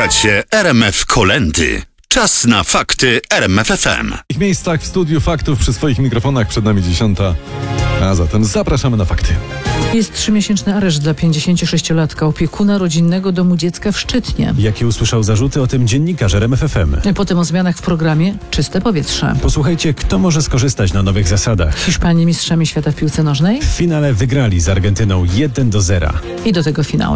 Słuchacie RMF Kolędy. Czas na fakty RMF FM. W miejscach w studiu faktów przy swoich mikrofonach przed nami 10. A zatem zapraszamy na fakty. Jest 3-miesięczny areszt dla 56-latka, opiekuna rodzinnego domu dziecka w Szczytnie. Jakie usłyszał zarzuty, o tym dziennikarz RMF FM. Potem o zmianach w programie Czyste Powietrze. Posłuchajcie, kto może skorzystać na nowych zasadach. Hiszpanie mistrzami świata w piłce nożnej W finale wygrali z Argentyną 1-0. i do tego finału.